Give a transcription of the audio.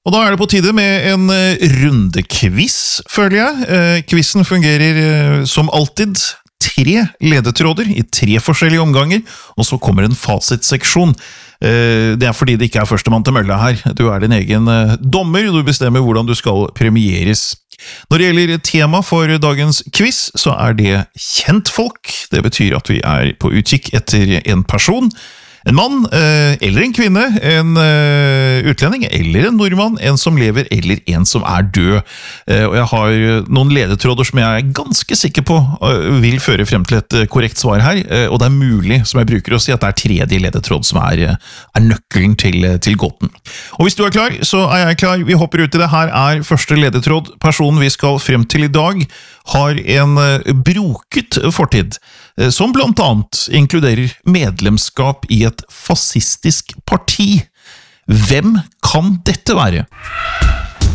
Og da det på tide med en rundekviss, føler jeg. Quizen fungerer som alltid. 3 ledetråder i 3 forskjellige omganger, og så kommer en fasitseksjon. Det fordi det ikke førstemann til mølla her. Du din egen dommer, og du bestemmer hvordan du skal premieres. Når det gjelder tema for dagens quiz, så det kjentfolk. Det betyr at vi på utkikk etter en person, en mann, eller en kvinne, en utlending, eller en nordmann, en som lever, eller en som død. Og jeg har noen ledetråder som jeg ganske sikker på vil føre frem til et korrekt svar her, og det mulig, som jeg bruker å si, at det tredje ledetråd som nøkkelen til gåten. Og hvis du klar, så jeg klar. Vi hopper ut i det. Her første ledetråd. Personen vi skal frem til i dag har en broket fortid, som blant annet inkluderer medlemskap i et fascistisk parti. Hvem kan dette være?